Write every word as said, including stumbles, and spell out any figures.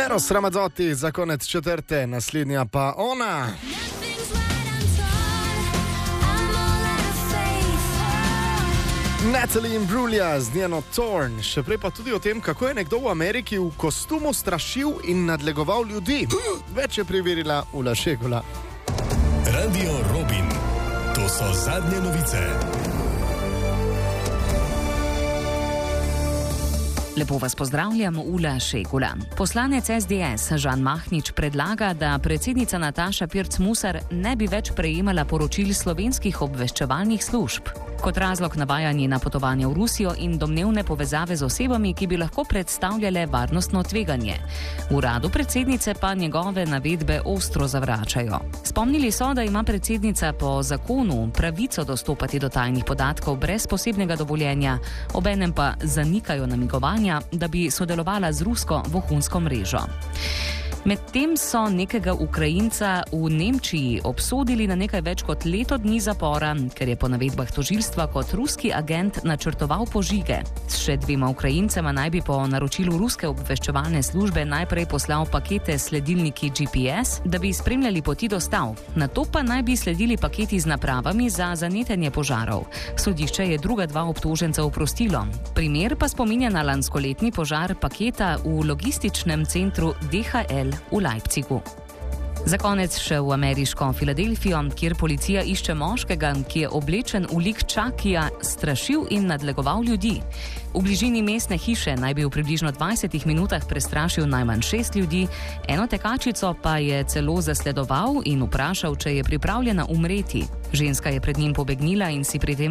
Eros Ramazzotti za konec četrte, naslednja pa ona. Natalie Imbruglia z njeno Torn, še prej pa tudi o tem, kako je nekdo v Ameriki v kostumu strašil in nadlegoval ljudi. Več je preverila Ula Šegula. Radio Robin, to so zadnje novice. Lepo vas pozdravljam, Ula Šegula. Poslanec es de es Žan Mahnič predlaga, da predsednica Nataša Pirc Musar ne bi več prejemala poročil slovenskih obveščevalnih služb. Kot razlog navaja njena potovanja v Rusijo in domnevne povezave z osebami, ki bi lahko predstavljale varnostno tveganje. V uradu predsednice pa njegove navedbe ostro zavračajo. Spomnili so, da ima predsednica po zakonu pravico dostopati do tajnih podatkov brez posebnega dovoljenja, obenem pa zanikajo namigovanja, da bi sodelovala z rusko vohunsko mrežo. Medtem so nekega Ukrajinca v Nemčiji obsodili na nekaj več kot leto dni zapora, ker je po navedbah tožilstva kot ruski agent načrtoval požige. S še dvema Ukrajincema naj bi po naročilu ruske obveščevalne službe najprej poslal pakete s sledilniki G P S, da bi spremljali poti dostav. Nato pa naj bi sledili paketi z napravami za zanetenje požarov. Sodišče je druga dva obtoženca oprostilo. Primer pa spominja na lanskoletni požar paketa v logističnem centru D H L v Leipzigu. Za konec še v ameriško Filadelfijo, kjer policija išče moškega, ki je oblečen v lik Čakija, strašil in nadlegoval ljudi. V bližini mestne hiše naj bi v približno dvajsetih minutah prestrašil najmanj šest ljudi, eno tekačico pa je celo zasledoval in vprašal, če je pripravljena umreti. Ženska je pred njim pobegnila in si pri tem